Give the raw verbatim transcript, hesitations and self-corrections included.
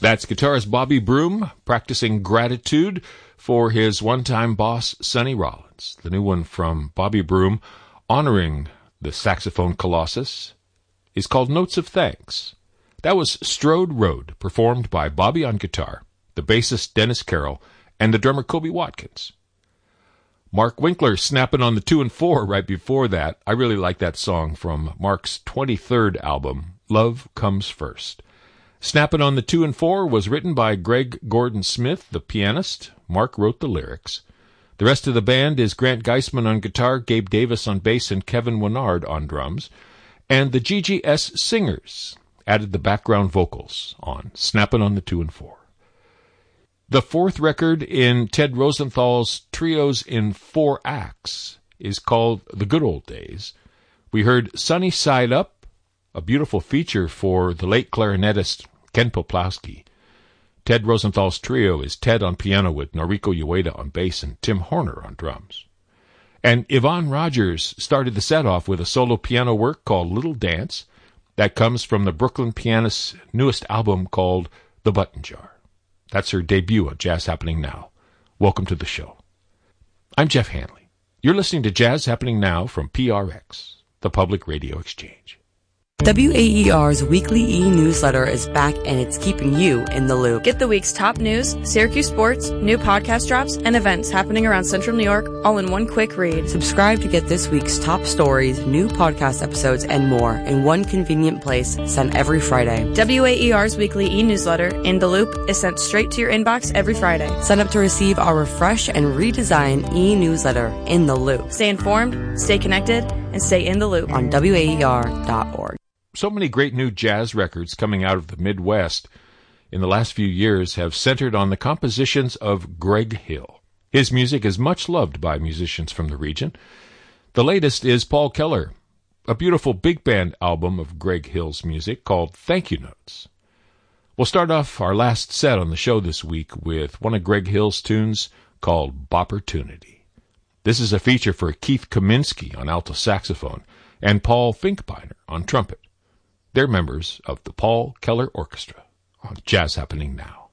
That's guitarist Bobby Broom practicing Gratitude for his one-time boss, Sonny Rollins. The new one from Bobby Broom, honoring the saxophone colossus, is called Notes of Thanks. That was Strode Road, performed by Bobby on guitar, the bassist Dennis Carroll, and the drummer Kobe Watkins. Mark Winkler snapping on the two and four right before that. I really like that song from Mark's twenty-third album, Love Comes First. Snapping on the two and four was written by Greg Gordon Smith, the pianist. Mark wrote the lyrics. The rest of the band is Grant Geisman on guitar, Gabe Davis on bass, and Kevin Winard on drums. And the G G S Singers added the background vocals on Snapping on the two and four. The fourth record in Ted Rosenthal's Trios in Four Acts is called The Good Old Days. We heard Sunny Side Up, a beautiful feature for the late clarinetist Ken Poplawski. Ted Rosenthal's trio is Ted on piano with Noriko Ueda on bass and Tim Horner on drums. And Yvonne Rogers started the set off with a solo piano work called Little Dance. That comes from the Brooklyn pianist's newest album called The Button Jar. That's her debut on Jazz Happening Now. Welcome to the show. I'm Jeff Hanley. You're listening to Jazz Happening Now from P R X, the Public Radio Exchange. W A E R's weekly e-newsletter is back, and it's keeping you in the loop. Get the week's top news, Syracuse sports, new podcast drops, and events happening around Central New York, all in one quick read. Subscribe to get this week's top stories, new podcast episodes, and more in one convenient place, sent every Friday. W A E R's weekly e-newsletter, In the Loop, is sent straight to your inbox every Friday. Sign up to receive our refresh and redesigned e-newsletter, In the Loop. Stay informed, stay connected, and stay in the loop on W A E R dot org. So many great new jazz records coming out of the Midwest in the last few years have centered on the compositions of Greg Hill. His music is much loved by musicians from the region. The latest is Paul Keller, a beautiful big band album of Greg Hill's music called Thank You Notes. We'll start off our last set on the show this week with one of Greg Hill's tunes called Bopportunity. This is a feature for Keith Kaminsky on alto saxophone and Paul Finkbeiner on trumpet. They're members of the Paul Keller Orchestra on Jazz Happening Now.